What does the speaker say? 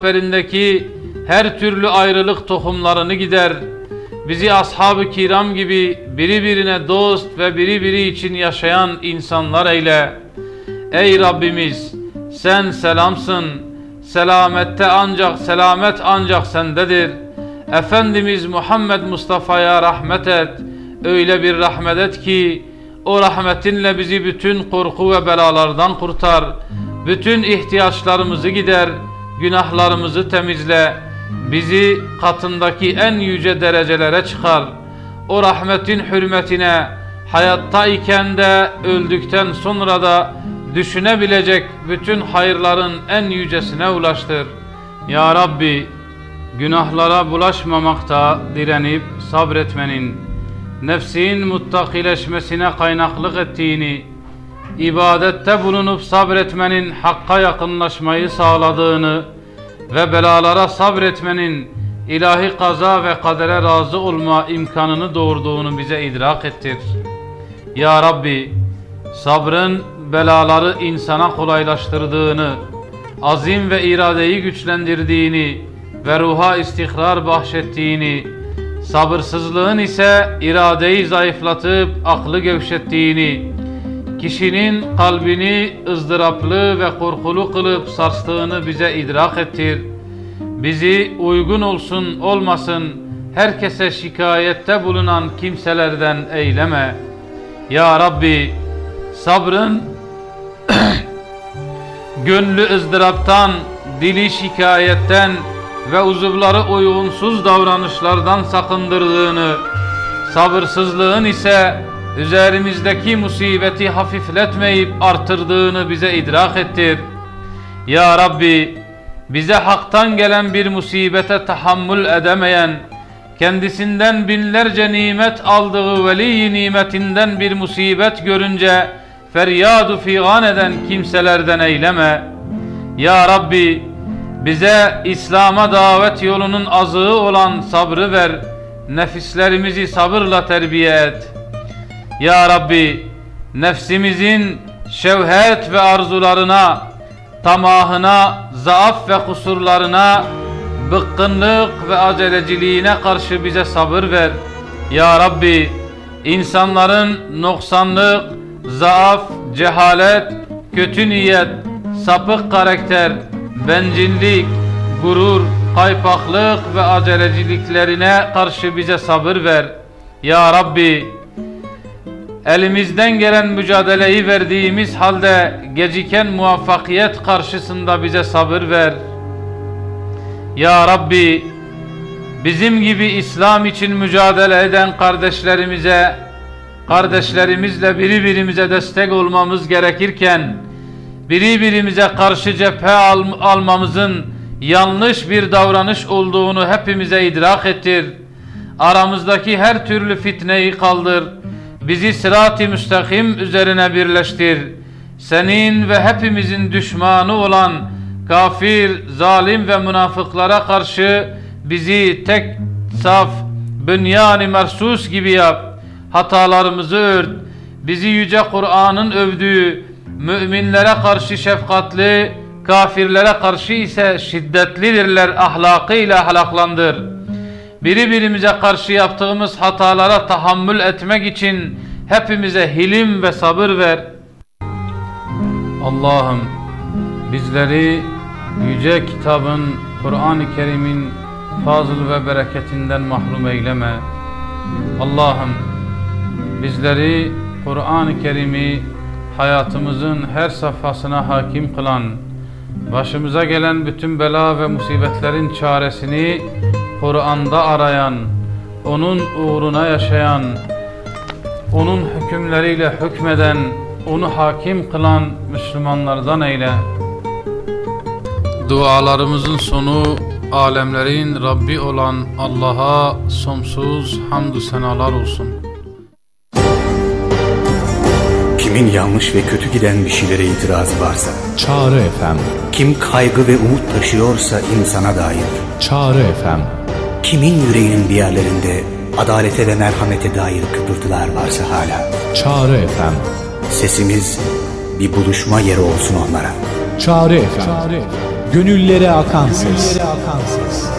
Üzerindeki her türlü ayrılık tohumlarını gider. Bizi ashab-ı kiram gibi biri birine dost ve biri biri için yaşayan insanlar eyle. Ey Rabbimiz, sen selamsın. Selamet ancak sendedir. Efendimiz Muhammed Mustafa'ya rahmet et. Öyle bir rahmet et ki o rahmetinle bizi bütün korku ve belalardan kurtar. Bütün ihtiyaçlarımızı gider. Günahlarımızı temizle, bizi katındaki en yüce derecelere çıkar. O rahmetin hürmetine hayatta iken de öldükten sonra da düşünebilecek bütün hayırların en yücesine ulaştır. Ya Rabbi, günahlara bulaşmamakta direnip sabretmenin, nefsin muttakileşmesine kaynaklık ettiğini, ibadette bulunup sabretmenin hakka yakınlaşmayı sağladığını ve belalara sabretmenin ilahi kaza ve kadere razı olma imkanını doğurduğunu bize idrak ettir. Ya Rabbi, sabrın belaları insana kolaylaştırdığını, azim ve iradeyi güçlendirdiğini ve ruha istikrar bahşettiğini, sabırsızlığın ise iradeyi zayıflatıp aklı gevşettiğini, kişinin kalbini ızdıraplı ve korkulu kılıp sarstığını bize idrak ettir. Bizi uygun olsun olmasın herkese şikayette bulunan kimselerden eyleme. Ya Rabbi, sabrın gönlü ızdıraptan, dili şikayetten ve uzuvları uygunsuz davranışlardan sakındırdığını, sabırsızlığın ise üzerimizdeki musibeti hafifletmeyip artırdığını bize idrak ettir. Ya Rabbi, bize haktan gelen bir musibete tahammül edemeyen, kendisinden binlerce nimet aldığı veli nimetinden bir musibet görünce feryadu figan eden kimselerden eyleme. Ya Rabbi, bize İslam'a davet yolunun azığı olan sabrı ver, nefislerimizi sabırla terbiye et. Ya Rabbi, nefsimizin şevhet ve arzularına, tamahına, zaaf ve kusurlarına, bıkkınlık ve aceleciliğine karşı bize sabır ver. Ya Rabbi, insanların noksanlık, zaaf, cehalet, kötü niyet, sapık karakter, bencillik, gurur, kaypaklık ve aceleciliklerine karşı bize sabır ver. Ya Rabbi, elimizden gelen mücadeleyi verdiğimiz halde geciken muvaffakiyet karşısında bize sabır ver. Ya Rabbi, bizim gibi İslam için mücadele eden kardeşlerimizle birbirimize destek olmamız gerekirken, birbirimize karşı cephe almamızın yanlış bir davranış olduğunu hepimize idrak ettir. Aramızdaki her türlü fitneyi kaldır. Bizi sırat-ı müstakim üzerine birleştir. Senin ve hepimizin düşmanı olan kafir, zalim ve münafıklara karşı bizi tek saf, bünyan-ı mersus gibi yap. Hatalarımızı ört. Bizi yüce Kur'an'ın övdüğü, müminlere karşı şefkatli, kafirlere karşı ise şiddetlidirler ahlakıyla ahlaklandır. Birbirimize karşı yaptığımız hatalara tahammül etmek için hepimize hilim ve sabır ver. Allah'ım, bizleri yüce kitabın, Kur'an-ı Kerim'in fazıl ve bereketinden mahrum eyleme. Allah'ım, bizleri Kur'an-ı Kerim'i hayatımızın her safhasına hakim kılan, başımıza gelen bütün bela ve musibetlerin çaresini Kur'an'da arayan, onun uğruna yaşayan, onun hükümleriyle hükmeden, onu hakim kılan Müslümanlardan eyle. Dualarımızın sonu alemlerin Rabbi olan Allah'a sonsuz hamdü senalar olsun. Kimin yanlış ve kötü giden bir şeylere itirazı varsa, Çağrı FM. Kim kaygı ve umut taşıyorsa insana dair, Çağrı FM. Kimin yüreğinin bir yerlerinde adalete ve merhamete dair kıpırtılar varsa hala, Çağrı FM. Sesimiz bir buluşma yeri olsun onlara. Çağrı FM. Gönüllere akan ses.